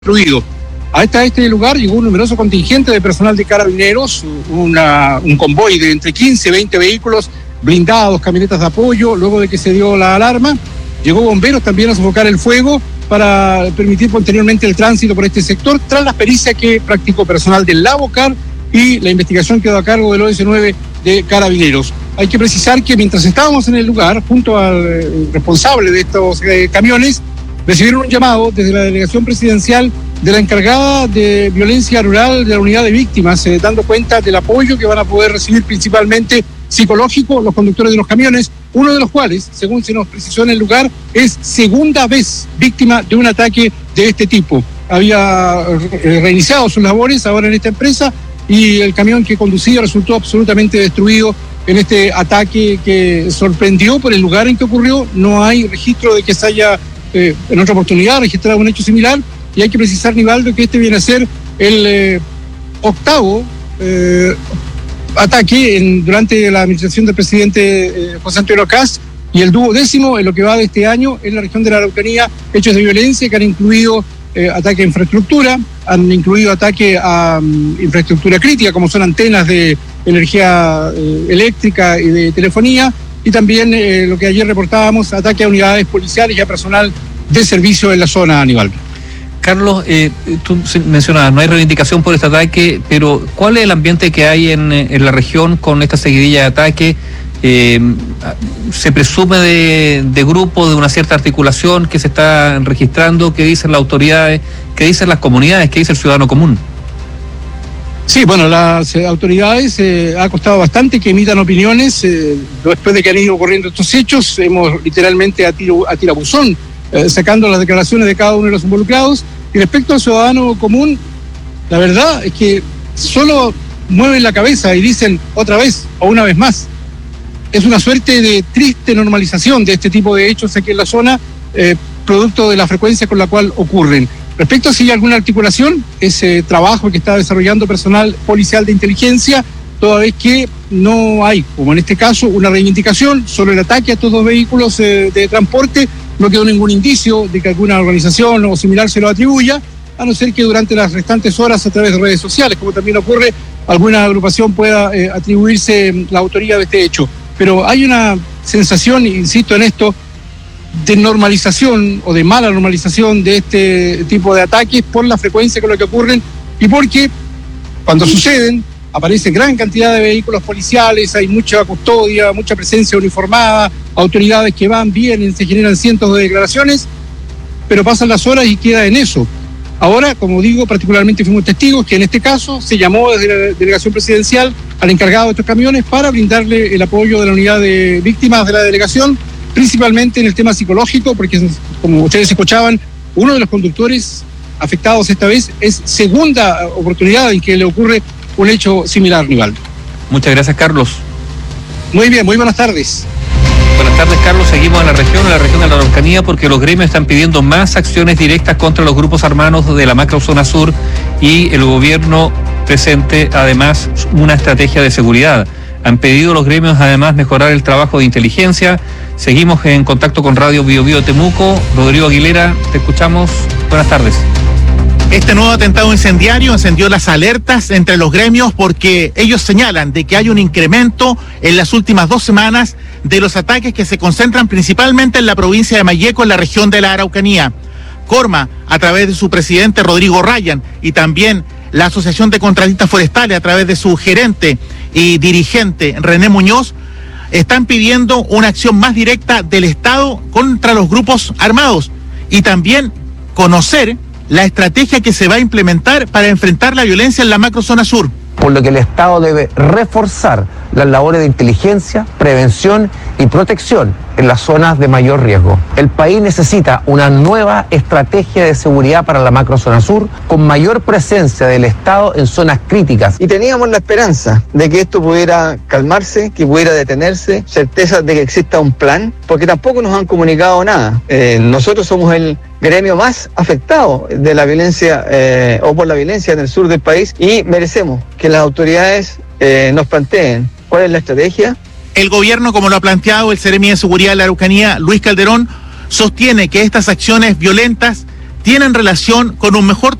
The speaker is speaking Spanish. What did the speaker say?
destruido. A este lugar llegó un numeroso contingente de personal de Carabineros, un convoy de entre 15 y 20 vehículos blindados, camionetas de apoyo. Luego de que se dio la alarma, llegó bomberos también a sofocar el fuego para permitir posteriormente el tránsito por este sector, tras las pericias que practicó personal del Lavocar y la investigación quedó a cargo del OS9 de Carabineros. Hay que precisar que mientras estábamos en el lugar, junto al responsable de estos camiones, recibieron un llamado desde la delegación presidencial de la encargada de violencia rural de la unidad de víctimas, dando cuenta del apoyo que van a poder recibir principalmente psicológico los conductores de los camiones, uno de los cuales, según se nos precisó en el lugar, es segunda vez víctima de un ataque de este tipo. Había reiniciado sus labores ahora en esta empresa y el camión que conducía resultó absolutamente destruido en este ataque que sorprendió por el lugar en que ocurrió. No hay registro de que se haya en otra oportunidad registrado un hecho similar, y hay que precisar, Nivaldo, que este viene a ser el octavo ataque durante la administración del presidente José Antonio Kast, y el 12º en lo que va de este año en la región de la Araucanía, hechos de violencia que han incluido ataque a infraestructura, han incluido ataque a infraestructura crítica como son antenas de energía eléctrica y de telefonía, y también lo que ayer reportábamos, ataque a unidades policiales y a personal de servicio en la zona, Aníbal. Carlos, tú mencionabas, no hay reivindicación por este ataque, pero ¿cuál es el ambiente que hay en la región con esta seguidilla de ataques? ¿Se presume de grupo, de una cierta articulación que se está registrando? ¿Qué dicen las autoridades? ¿Qué dicen las comunidades? ¿Qué dice el ciudadano común? Sí, bueno, las autoridades ha costado bastante que emitan opiniones después de que han ido ocurriendo estos hechos. Hemos literalmente a tirabuzón sacando las declaraciones de cada uno de los involucrados. Y respecto al ciudadano común, la verdad es que solo mueven la cabeza y dicen otra vez o una vez más. Es una suerte de triste normalización de este tipo de hechos aquí en la zona, producto de la frecuencia con la cual ocurren. Respecto a si hay alguna articulación, ese trabajo que está desarrollando personal policial de inteligencia, toda vez que no hay, como en este caso, una reivindicación sobre el ataque a estos dos vehículos de transporte, no quedó ningún indicio de que alguna organización o similar se lo atribuya, a no ser que durante las restantes horas a través de redes sociales, como también ocurre, alguna agrupación pueda atribuirse la autoría de este hecho. Pero hay una sensación, insisto en esto, de normalización o de mala normalización de este tipo de ataques por la frecuencia con la que ocurren y porque cuando suceden aparece gran cantidad de vehículos policiales, hay mucha custodia, mucha presencia uniformada, autoridades que van, vienen, se generan cientos de declaraciones, pero pasan las horas y queda en eso. Ahora, como digo, particularmente fuimos testigos que en este caso se llamó desde la delegación presidencial al encargado de estos camiones para brindarle el apoyo de la unidad de víctimas de la delegación, principalmente en el tema psicológico, porque como ustedes escuchaban, uno de los conductores afectados esta vez es segunda oportunidad en que le ocurre un hecho similar, Nivaldo. Muchas gracias, Carlos. Muy bien, muy buenas tardes. Buenas tardes, Carlos. Seguimos en la región de la Araucanía, porque los gremios están pidiendo más acciones directas contra los grupos armados de la macrozona sur y el gobierno presente además una estrategia de seguridad. Han pedido los gremios además mejorar el trabajo de inteligencia. Seguimos en contacto con Radio Bio Bio Temuco. Rodrigo Aguilera, te escuchamos. Buenas tardes. Este nuevo atentado incendiario encendió las alertas entre los gremios porque ellos señalan de que hay un incremento en las últimas 2 semanas de los ataques que se concentran principalmente en la provincia de Malleco, en la región de la Araucanía. Corma, a través de su presidente Rodrigo Ryan, y también la Asociación de Contratistas Forestales, a través de su gerente y dirigente René Muñoz, están pidiendo una acción más directa del Estado contra los grupos armados y también conocer la estrategia que se va a implementar para enfrentar la violencia en la macrozona sur. Por lo que el Estado debe reforzar las labores de inteligencia, prevención y protección en las zonas de mayor riesgo. El país necesita una nueva estrategia de seguridad para la macrozona sur, con mayor presencia del Estado en zonas críticas. Y teníamos la esperanza de que esto pudiera calmarse, que pudiera detenerse, certeza de que exista un plan, porque tampoco nos han comunicado nada. Nosotros somos el gremio más afectado de la violencia o por la violencia en el sur del país y merecemos que las autoridades nos planteen cuál es la estrategia. El gobierno, como lo ha planteado el Seremi de Seguridad de la Araucanía, Luis Calderón, sostiene que estas acciones violentas tienen relación con un mejor